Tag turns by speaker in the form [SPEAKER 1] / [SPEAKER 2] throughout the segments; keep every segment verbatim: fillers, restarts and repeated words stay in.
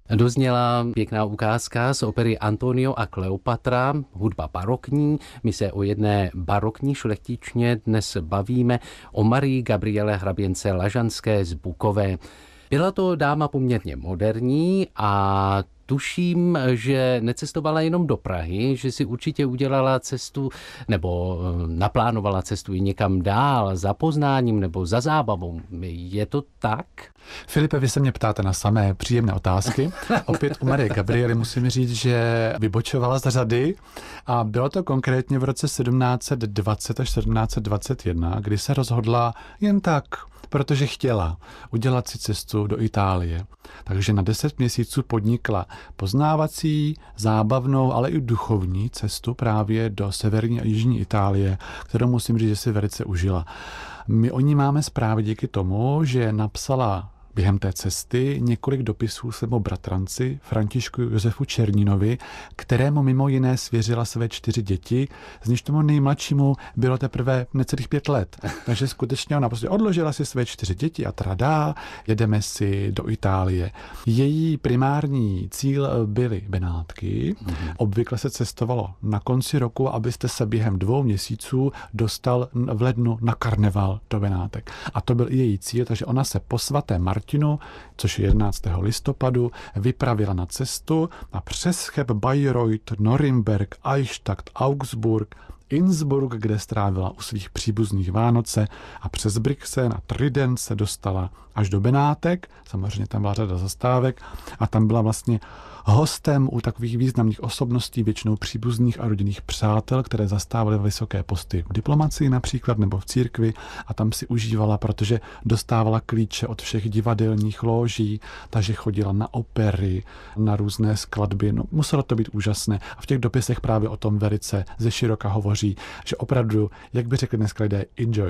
[SPEAKER 1] Dozněla pěkná ukázka z opery Antonio a Kleopatra, hudba barokní. My se o jedné barokní šlechtičně dnes bavíme, o Marii Gabriele hraběnce Lažanské z Bukové. Byla to dáma poměrně moderní a tuším, že necestovala jenom do Prahy, že si určitě udělala cestu nebo naplánovala cestu i někam dál za poznáním nebo za zábavou. Je to tak?
[SPEAKER 2] Filipe, vy se mě ptáte na samé příjemné otázky. Opět u Marie Gabriely musím říct, že vybočovala z řady a bylo to konkrétně v roce sedmnáct dvacet až sedmnáct dvacet jedna, kdy se rozhodla jen tak, protože chtěla udělat si cestu do Itálie. Takže na deset měsíců podnikla poznávací, zábavnou, ale i duchovní cestu právě do severní a jižní Itálie, kterou musím říct, že si velice užila. My o ní máme zprávy díky tomu, že napsala během té cesty několik dopisů svému bratranci Františku Josefu Černínovi, kterému mimo jiné svěřila své čtyři děti, z nichž tomu nejmladšímu bylo teprve necelých pět let. Takže skutečně ona prostě odložila si své čtyři děti a tradá, jedeme si do Itálie. Její primární cíl byly Benátky. Mm-hmm. Obvykle se cestovalo na konci roku, abyste se během dvou měsíců dostal v lednu na karneval do Benátek. A to byl i její cíl, takže ona se po svaté Martinu, což je jedenáctého listopadu, vypravila na cestu a přes Cheb, Bayreuth, Norimberg, Eichstätt, Augsburg, Innsbruck, kde strávila u svých příbuzných Vánoce, a přes Brixen a Trident se dostala až do Benátek, samozřejmě tam byla řada zastávek a tam byla vlastně hostem u takových významných osobností, většinou příbuzných a rodinných přátel, které zastávaly vysoké posty v diplomacii například nebo v církvi, a tam si užívala, protože dostávala klíče od všech divadelních lóží, takže chodila na opery, na různé skladby. No, muselo to být úžasné. A v těch dopisech právě o tom velice ze široka hovoří, že opravdu, jak by řekli dneska lidé, enjoy.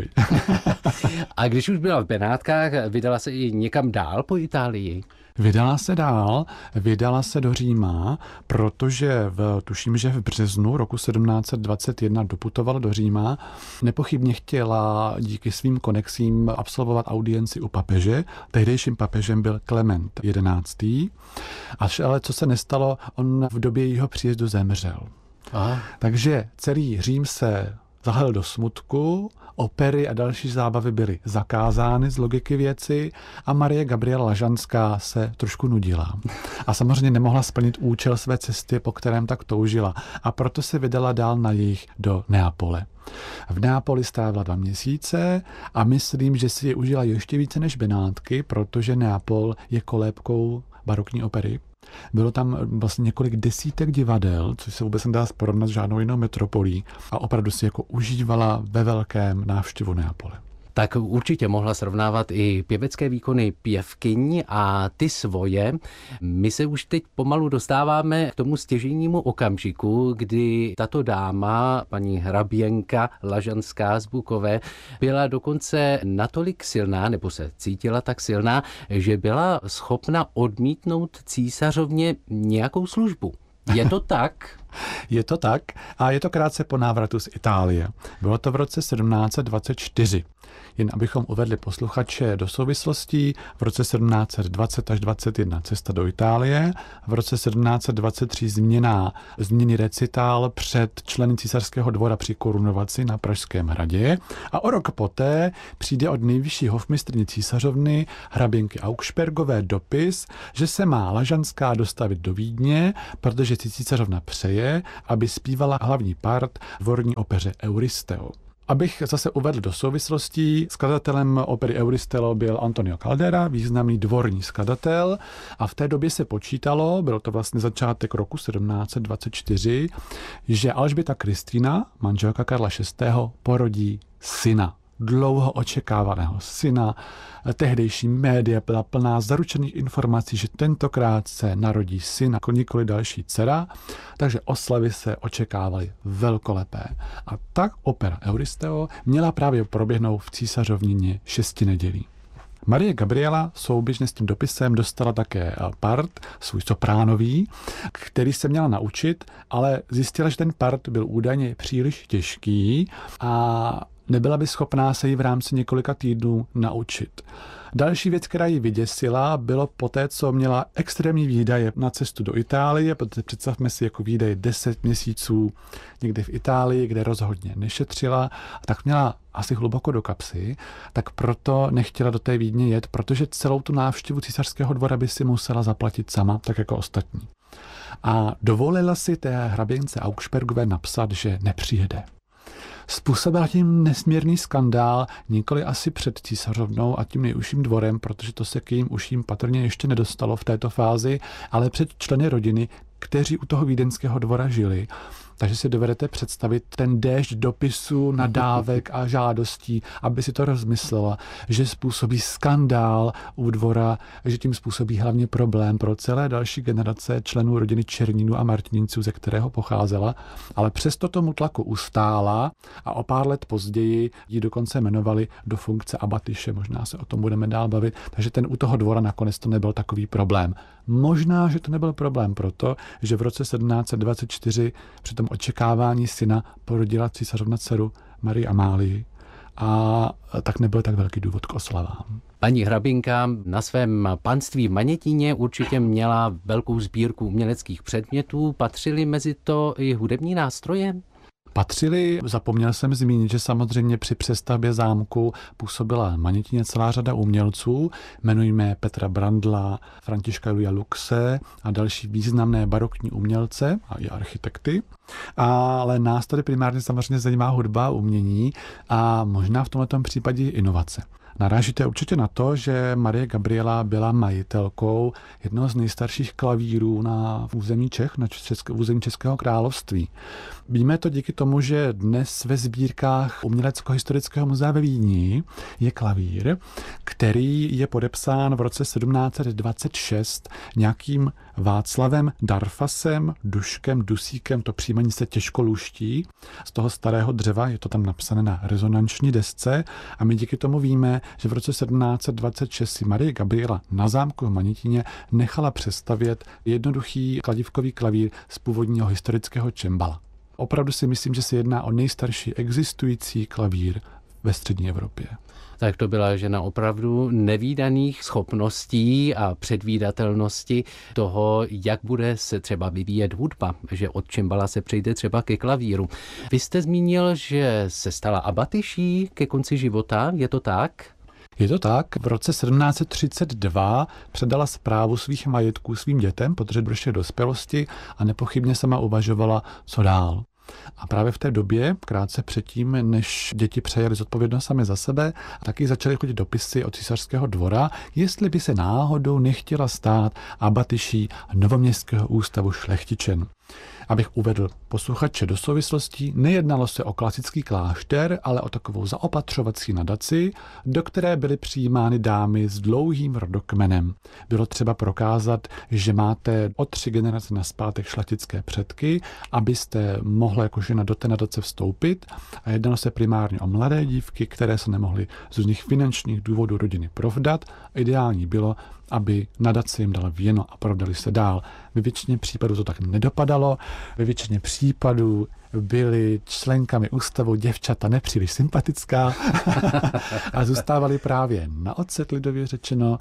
[SPEAKER 1] A když už byla v Benátkách, vydala se i někam dál po Itálii?
[SPEAKER 2] Vydala se dál, vydala se do Říma, protože v, tuším, že v březnu roku sedmnáct dvacet jedna doputovala do Říma. Nepochybně chtěla díky svým konexím absolvovat audienci u papeže. Tehdejším papežem byl Klement jedenáctý. Až ale co se nestalo, on v době jeho příjezdu zemřel. Aha. Takže celý Řím se zahlel do smutku, opery a další zábavy byly zakázány z logiky věci a Marie Gabriela Lažanská se trošku nudila. A samozřejmě nemohla splnit účel své cesty, po kterém tak toužila. A proto se vydala dál na jih do Neapole. V Neapoli strávila dva měsíce a myslím, že si je užila ještě více než Benátky, protože Neapol je kolébkou barokní opery. Bylo tam vlastně několik desítek divadel, což se vůbec nedá porovnat s žádnou jinou metropolí, a opravdu si jako užívala ve velkém návštěvu Neapole.
[SPEAKER 1] Tak určitě mohla srovnávat i pěvecké výkony pěvkyň a ty svoje. My se už teď pomalu dostáváme k tomu stěžejnímu okamžiku, kdy tato dáma, paní hraběnka Lažanská z Bukové, byla dokonce natolik silná, nebo se cítila tak silná, že byla schopna odmítnout císařovně nějakou službu. Je to tak?
[SPEAKER 2] Je to tak a je to krátce po návratu z Itálie. Bylo to v roce sedmnáct dvacet čtyři. Jen abychom uvedli posluchače do souvislostí, v roce sedmnáct dvacet až dvacet jedna cesta do Itálie, v roce sedmnáct dvacet tři změna, změny recitál před členy císařského dvora při korunovaci na Pražském hradě, a o rok poté přijde od nejvyšší hofmistrně císařovny hraběnky Augsburgové dopis, že se má Lažanská dostavit do Vídně, protože si císařovna přeje, aby zpívala hlavní part v dvorní opeře Euristeo. Abych zase uvedl do souvislostí, skladatelem opery Euristeo byl Antonio Caldera, významný dvorní skladatel, a v té době se počítalo, bylo to vlastně začátek roku sedmnáct dvacet čtyři, že Alžběta Kristýna, manželka Karla šestého, porodí syna. Dlouho očekávaného syna. Tehdejší média byla plná zaručených informací, že tentokrát se narodí syn a nikoli další dcera, takže oslavy se očekávaly velkolepé. A tak opera Euristeo měla právě proběhnout v císařovnině šesti nedělí. Marie Gabriela souběžně s tím dopisem dostala také part, svůj sopránový, který se měla naučit, ale zjistila, že ten part byl údajně příliš těžký a nebyla by schopná se jí v rámci několika týdnů naučit. Další věc, která ji vyděsila, bylo poté, co měla extrémní výdaje na cestu do Itálie, protože představme si jako výdaje deset měsíců někde v Itálii, kde rozhodně nešetřila, tak měla asi hluboko do kapsy, tak proto nechtěla do té Vídně jet, protože celou tu návštěvu císařského dvora by si musela zaplatit sama, tak jako ostatní. A dovolila si té hraběnce Augsburgové napsat, že nepřijede. Způsobila tím nesmírný skandál nikoli asi před císařovnou a tím nejužším dvorem, protože to se k jejím uším patrně ještě nedostalo v této fázi, ale před členy rodiny, kteří u toho vídeňského dvora žili. Takže si dovedete představit ten déšť dopisů, nadávek a žádostí, aby si to rozmyslela, že způsobí skandál u dvora, že tím způsobí hlavně problém pro celé další generace členů rodiny Černínů a Martinínců, ze kterého pocházela, ale přesto tomu tlaku ustála a o pár let později ji dokonce jmenovali do funkce abatyše, možná se o tom budeme dál bavit, takže ten u toho dvora nakonec to nebyl takový problém. Možná, že to nebyl problém proto, že v roce sedmnáct set dvacet čtyři při tom očekávání syna porodila císařovna dceru Marii Amálii a tak nebyl tak velký důvod k oslavám.
[SPEAKER 1] Paní hrabinka na svém panství v Manětíně určitě měla velkou sbírku uměleckých předmětů. Patřily mezi to i hudební nástroje?
[SPEAKER 2] Patřili, zapomněl jsem zmínit, že samozřejmě při přestavbě zámku působila v Manětíně celá řada umělců, jmenujme Petra Brandla, Františka Julia Luxe a další významné barokní umělce a i architekty. Ale nás tady primárně samozřejmě zajímá hudba a umění a možná v tomto případě inovace. Narážíte určitě na to, že Marie Gabriela byla majitelkou jednoho z nejstarších klavírů na území Čech, na české, území Českého království. Víme to díky tomu, že dnes ve sbírkách Umělecko-historického muzea ve Vídni je klavír, který je podepsán v roce sedmnáct set dvacet šest nějakým Václavem Darfasem, Duškem, Dusíkem, to příjmení se těžko luští. Z toho starého dřeva je to tam napsané na rezonanční desce a my díky tomu víme, že v roce sedmnáct set dvacet šest si Marie Gabriela na zámku v Manětíně nechala přestavět jednoduchý kladívkový klavír z původního historického čembala. Opravdu si myslím, že se jedná o nejstarší existující klavír ve střední Evropě.
[SPEAKER 1] Tak to byla žena opravdu nevídaných schopností a předvídatelnosti toho, jak bude se třeba vyvíjet hudba, že od čembala se přejde třeba ke klavíru. Vy jste zmínil, že se stala abatyší ke konci života, je to tak?
[SPEAKER 2] Je to tak. V roce sedmnáct set třicet dva předala správu svých majetků svým dětem, protože došly do dospělosti a nepochybně sama uvažovala, co dál. A právě v té době, krátce předtím, než děti přejeli zodpovědnost sami za sebe, taky začaly chodit dopisy od císařského dvora, jestli by se náhodou nechtěla stát abatyší Novoměstského ústavu šlechtičen. Abych uvedl posluchače do souvislostí, nejednalo se o klasický klášter, ale o takovou zaopatřovací nadaci, do které byly přijímány dámy s dlouhým rodokmenem. Bylo třeba prokázat, že máte o tři generace nazpátek šlechtické předky, abyste mohli jako žena do té nadace vstoupit, a jednalo se primárně o mladé dívky, které se nemohly z různých finančních důvodů rodiny provdat. Ideální bylo, aby nadace jim dala věno a prodali se dál. Ve většině případů to tak nedopadalo, ve většině případů byly členkami ústavu děvčata nepříliš sympatická a zůstávali právě na ocet, lidově řečeno,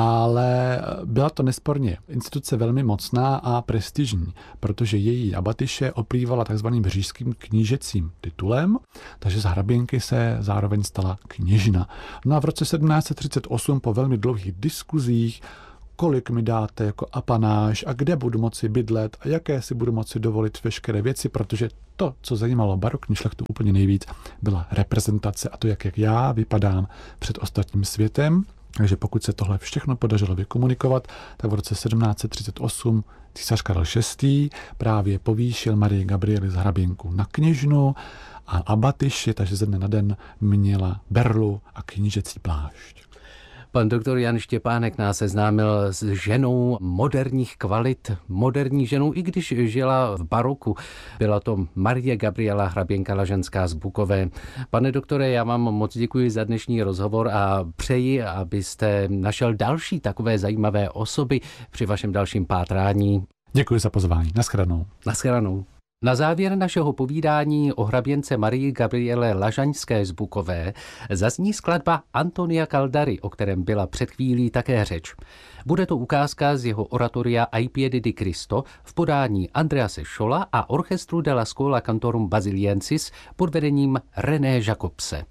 [SPEAKER 2] ale byla to nesporně instituce velmi mocná a prestižní, protože její abatyše oplývala takzvaným říšským knížecím titulem, takže z hraběnky se zároveň stala kněžna. No a v roce sedmnáct set třicet osm po velmi dlouhých diskuzích, kolik mi dáte jako apanáž a kde budu moci bydlet a jaké si budu moci dovolit veškeré věci, protože to, co zajímalo barokní šlechtu úplně nejvíc, byla reprezentace a to, jak, jak já vypadám před ostatním světem. Takže pokud se tohle všechno podařilo vykomunikovat, tak v roce sedmnáct set třicet osm císař Karel šestý právě povýšil Marii Gabrieli z hraběnku na kněžnu a abatyši, takže ze dne na den měla berlu a knížecí plášť.
[SPEAKER 1] Pan doktor Jan Štěpánek nás seznámil s ženou moderních kvalit, moderní ženou, i když žila v baroku. Byla to Marie Gabriela hraběnka Lažanská z Bukové. Pane doktore, já vám moc děkuji za dnešní rozhovor a přeji, abyste našel další takové zajímavé osoby při vašem dalším pátrání.
[SPEAKER 2] Děkuji za pozvání. Naschledanou.
[SPEAKER 1] Naschledanou. Na závěr našeho povídání o hraběnce Marii Gabriele Lažaňské z Bukové zazní skladba Antonia Caldari, o kterém byla před chvílí také řeč. Bude to ukázka z jeho oratoria Ai Piedi di Cristo v podání Andrease Scholla a orchestru della Schola Cantorum Basiliensis pod vedením René Jacobse.